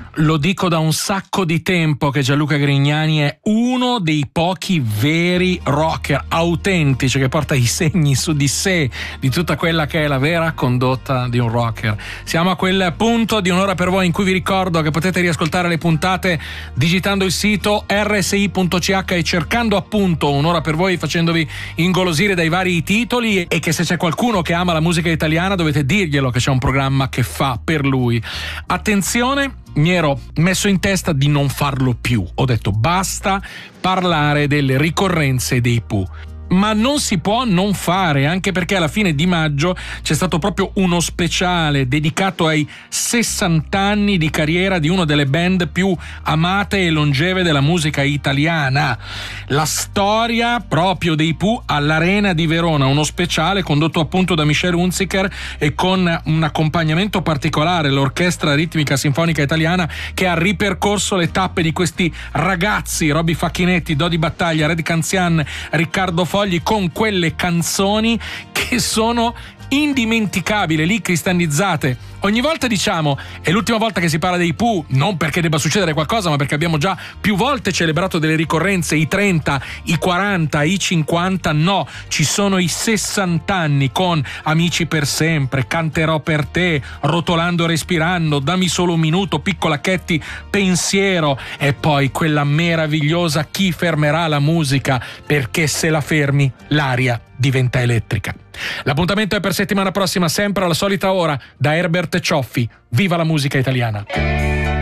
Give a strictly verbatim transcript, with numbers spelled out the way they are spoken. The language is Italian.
Lo dico da un sacco di tempo che Gianluca Grignani è uno dei pochi veri rocker autentici, che porta i segni su di sé di tutta quella che è la vera condotta di un rocker. Siamo a quel punto di Un'ora per voi in cui vi ricordo che potete riascoltare le puntate digitando il sito erre esse i punto ci acca e cercando appunto Un'ora per voi, facendovi ingolosire dai vari titoli, e che se c'è qualcuno che ama la musica italiana dovete dirglielo che c'è un programma che fa per lui. Attenzione, mi ero messo in testa di non farlo più. Ho detto basta parlare delle ricorrenze dei Pooh. Ma non si può non fare, anche perché alla fine di maggio c'è stato proprio uno speciale dedicato ai sessanta anni di carriera di una delle band più amate e longeve della musica italiana. La storia proprio dei Pooh all'Arena di Verona, uno speciale condotto appunto da Michel Hunziker e con un accompagnamento particolare, l'Orchestra Ritmica Sinfonica Italiana, che ha ripercorso le tappe di questi ragazzi, Robby Facchinetti, Dodi Battaglia, Red Canzian, Riccardo Fogli, con quelle canzoni che sono indimenticabili, lì cristallizzate. Ogni volta diciamo è l'ultima volta che si parla dei Pooh, non perché debba succedere qualcosa, ma perché abbiamo già più volte celebrato delle ricorrenze, i trenta, i quaranta, i cinquanta. No, ci sono i sessanta anni con Amici per sempre, Canterò per te, Rotolando respirando, Dammi solo un minuto, Piccola Chetti, Pensiero, e poi quella meravigliosa Chi fermerà la musica, perché se la fermi l'aria diventa elettrica. L'appuntamento è per settimana prossima, sempre alla solita ora, da Herbert Cioffi. Viva la musica italiana!